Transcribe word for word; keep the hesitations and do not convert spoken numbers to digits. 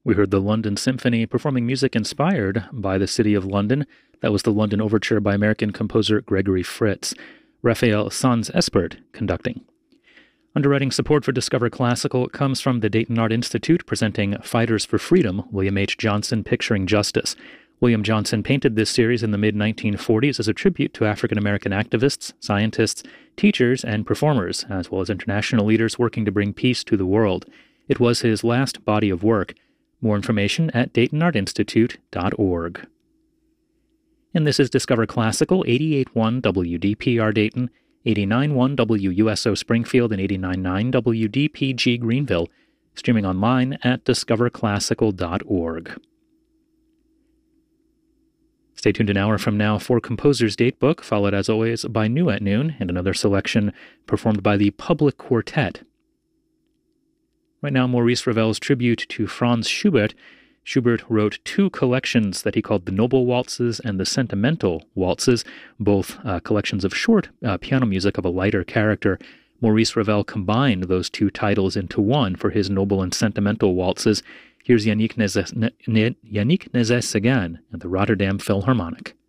We heard the London Symphony performing music inspired by the city of London. That was the London Overture by American composer Gregory Fritz. Raphael Sanz Espert conducting. Underwriting support for Discover Classical comes from the Dayton Art Institute presenting Fighters for Freedom, William H. Johnson Picturing Justice. William Johnson painted this series in the mid nineteen forties as a tribute to African-American activists, scientists, teachers, and performers, as well as international leaders working to bring peace to the world. It was his last body of work. More information at dayton art institute dot org. And this is Discover Classical, eighty-eight point one W D P R Dayton, eighty-nine point one W U S O Springfield, and eighty-nine point nine W D P G Greenville, streaming online at discover classical dot org. Stay tuned an hour from now for Composer's Datebook, followed as always by New at Noon and another selection performed by the Public Quartet. Right now, Maurice Ravel's tribute to Franz Schubert. Schubert wrote two collections that he called the Noble Waltzes and the Sentimental Waltzes, both uh, collections of short uh, piano music of a lighter character. Maurice Ravel combined those two titles into one for his Noble and Sentimental Waltzes. Here's Yannick Nézet again at the Rotterdam Philharmonic.